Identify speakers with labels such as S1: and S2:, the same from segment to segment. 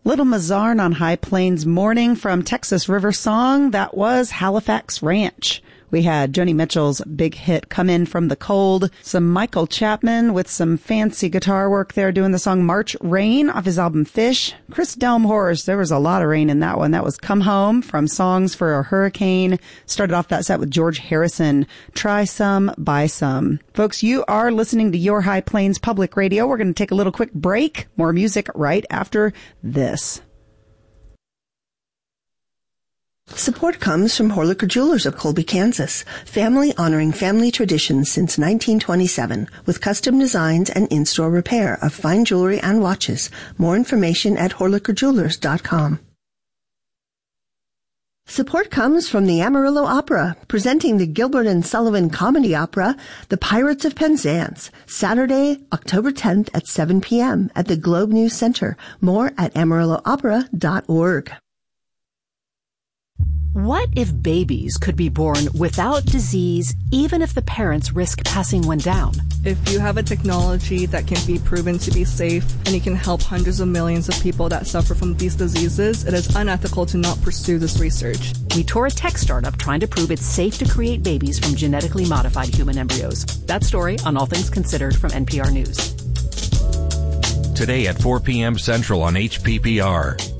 S1: Little Mazarn on High Plains Morning from Texas River Song. That was Halifax Ranch. We had Joni Mitchell's big hit, Come In From the Cold. Some Michael Chapman with some fancy guitar work there doing the song March Rain off his album Fish. Chris Delmhorst, there was a lot of rain in that one. That was Come Home from Songs for a Hurricane. Started off that set with George Harrison, Try Some, Buy Some. Folks, you are listening to Your High Plains Public Radio. We're going to take a little quick break. More music right after this.
S2: Support comes from Horlicker Jewelers of Colby, Kansas. Family honoring family traditions since 1927 with custom designs and in-store repair of fine jewelry and watches. More information at horlickerjewelers.com. Support comes from the Amarillo Opera, presenting the Gilbert and Sullivan comedy opera, The Pirates of Penzance, Saturday, October 10th at 7 p.m. at the Globe News Center. More at amarilloopera.org.
S3: What if babies could be born without disease, even if the parents risk passing one down?
S4: If you have a technology that can be proven to be safe and it can help hundreds of millions of people that suffer from these diseases, it is unethical to not pursue this research.
S3: We tour a tech startup trying to prove it's safe to create babies from genetically modified human embryos. That story on All Things Considered from NPR News.
S5: Today at 4 p.m. Central on HPPR.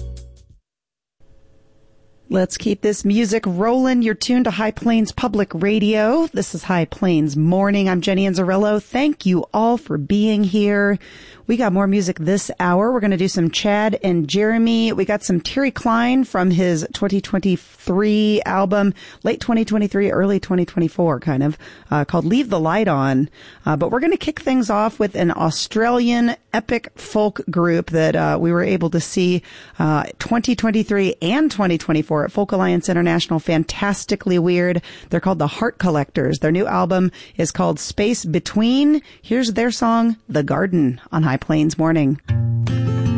S1: Let's keep this music rolling. You're tuned to High Plains Public Radio. This is High Plains Morning. I'm Jenny Anzarello. Thank you all for being here. We got more music this hour. We're going to do some Chad and Jeremy. We got some Terry Klein from his 2023 album, late 2023, early 2024, kind of, called Leave the Light On. But we're going to kick things off with an Australian epic folk group that we were able to see 2023 and 2024 at Folk Alliance International. Fantastically Weird. They're called the Heart Collectors. Their new album is called Space Between. Here's their song, The Garden, on High Plains Morning.